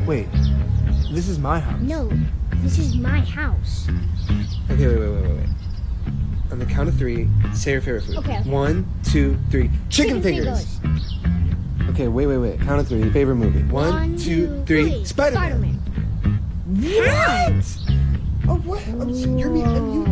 Wait, this is my house. No, this is my house. Okay, wait. On the count of 3, say your favorite food. Okay. 1, 2, 3. Chicken fingers. Okay, wait. Count of 3. Favorite movie. 1, 2, 3. Spider-Man. What? Oh, what? You're me.